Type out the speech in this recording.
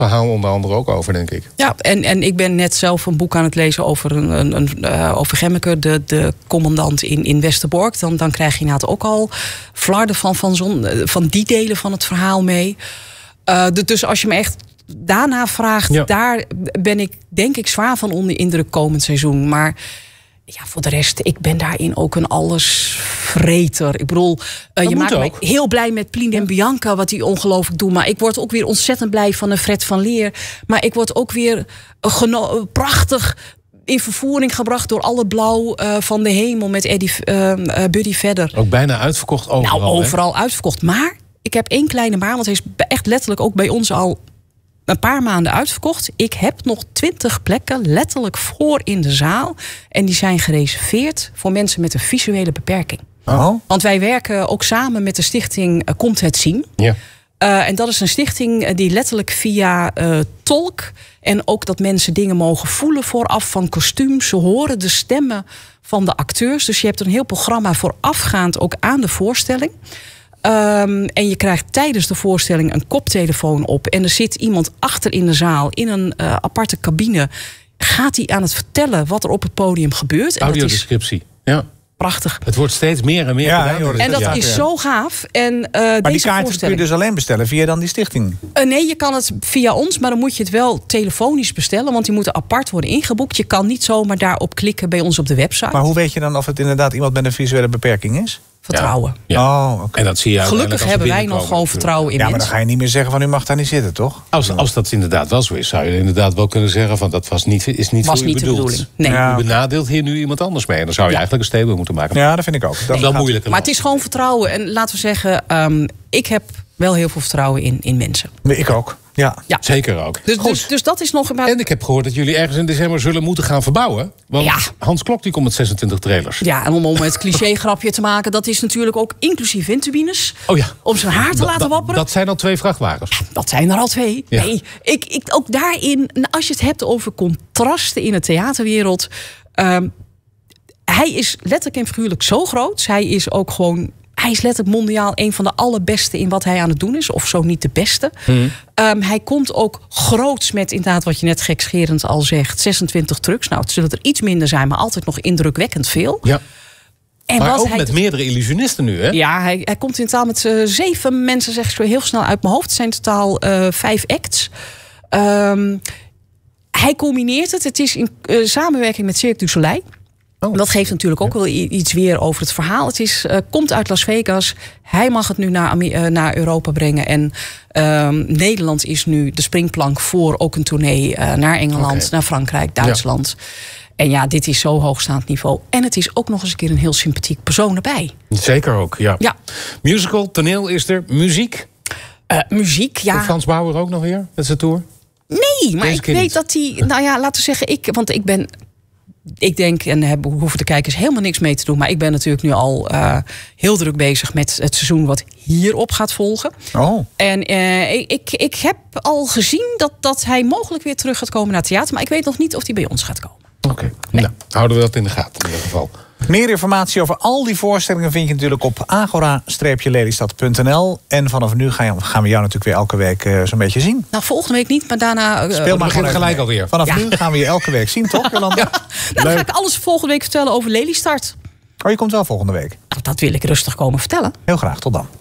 verhaal onder andere ook over, denk ik. Ja, en ik ben net zelf een boek aan het lezen over over Gemmeke, de commandant in Westerbork. Dan krijg je inderdaad ook al flarden van die delen van het verhaal mee. Dus als je me echt daarna vraagt, daar ben ik denk ik zwaar van onder indruk komend seizoen. Maar ja, voor de rest, ik ben daarin ook een allesvreter. Ik bedoel, je maakt mij heel blij met Plien en Bianca, wat die ongelooflijk doen. Maar ik word ook weer ontzettend blij van een Fred van Leer. Maar ik word ook weer prachtig in vervoering gebracht door alle blauw van de hemel met Buddy Vedder. Ook bijna uitverkocht overal. Nou, overal uitverkocht. Maar ik heb één kleine maar, want hij is echt letterlijk ook bij ons al een paar maanden uitverkocht. Ik heb nog 20 plekken letterlijk voor in de zaal. En die zijn gereserveerd voor mensen met een visuele beperking. Oh. Want wij werken ook samen met de stichting Komt het Zien. Ja. En dat is een stichting die letterlijk via tolk en ook dat mensen dingen mogen voelen vooraf van kostuums. Ze horen de stemmen van de acteurs. Dus je hebt een heel programma voorafgaand ook aan de voorstelling. En je krijgt tijdens de voorstelling een koptelefoon op. En er zit iemand achter in de zaal in een aparte cabine. Gaat hij aan het vertellen wat er op het podium gebeurt. En audiodescriptie. Ja. Prachtig. Het wordt steeds meer en meer gedaan. En dat is zo gaaf. En, maar die kaarten kun je dus alleen bestellen via dan die stichting? Nee, je kan het via ons, maar dan moet je het wel telefonisch bestellen. Want die moeten apart worden ingeboekt. Je kan niet zomaar daarop klikken bij ons op de website. Maar hoe weet je dan of het inderdaad iemand met een visuele beperking is? Vertrouwen. Ja. Oh, okay. En dat zie je gelukkig hebben wij nog gewoon vertrouwen in mensen. Maar dan ga je niet meer zeggen van u mag daar niet zitten, toch? Als dat inderdaad wel zo is, zou je inderdaad wel kunnen zeggen van dat is niet voor u bedoeld. Nee. U benadeelt hier nu iemand anders mee. En dan zou je eigenlijk een statement moeten maken. Ja, dat vind ik ook. Dat is wel moeilijk. Maar het is gewoon vertrouwen. En laten we zeggen, ik heb wel heel veel vertrouwen in mensen. Ik ook. Ja. Zeker ook. Dus dat is nog een... En ik heb gehoord dat jullie ergens in december zullen moeten gaan verbouwen. Want Hans Klok die komt met 26 trailers. Ja, en om het cliché-grapje te maken, dat is natuurlijk ook inclusief windturbines. Oh ja. Om zijn haar te laten wapperen. Dat zijn al 2 vrachtwagens. Ja, dat zijn er al 2. Ja. Nee, ik ook daarin, als je het hebt over contrasten in de theaterwereld. Hij is letterlijk en figuurlijk zo groot. Hij is ook gewoon... Hij is letterlijk mondiaal een van de allerbeste in wat hij aan het doen is. Of zo niet de beste. Hij komt ook groots met inderdaad wat je net gekscherend al zegt. 26 trucks. Nou, het zullen er iets minder zijn, maar altijd nog indrukwekkend veel. Ja. En maar ook met meerdere illusionisten nu, hè? Ja, hij komt in totaal met 7 mensen, zeg ik zo heel snel uit mijn hoofd. Het zijn totaal 5 acts. Hij combineert het. Het is in samenwerking met Cirque du Soleil. Oh. Dat geeft natuurlijk ook wel iets weer over het verhaal. Het komt uit Las Vegas. Hij mag het nu naar Europa brengen. En Nederland is nu de springplank voor ook een tournee naar Engeland, naar Frankrijk, Duitsland. Ja. En ja, dit is zo hoogstaand niveau. En het is ook nog eens een keer een heel sympathiek persoon erbij. Zeker ook, ja. Musical, toneel is er. Muziek? Muziek, ja. Komt Frans Bauer ook nog weer met zijn tour? Nee, maar ik weet dat hij... Nou ja, laten we zeggen, ik denk, en hoeven de kijkers helemaal niks mee te doen, maar ik ben natuurlijk nu al heel druk bezig met het seizoen wat hierop gaat volgen. Oh. En ik heb al gezien dat hij mogelijk weer terug gaat komen naar het theater, maar ik weet nog niet of hij bij ons gaat komen. Oké. Nee. Nou, houden we dat in de gaten in ieder geval. Meer informatie over al die voorstellingen vind je natuurlijk op agora-lelystad.nl. En vanaf nu gaan we jou natuurlijk weer elke week zo'n beetje zien. Nou, volgende week niet, maar daarna... Speel maar gelijk alweer. Vanaf nu gaan we je elke week zien, toch, Jolanda? Nou, dan ga ik alles volgende week vertellen over Lelystad. Oh, je komt wel volgende week? Nou, dat wil ik rustig komen vertellen. Heel graag, tot dan.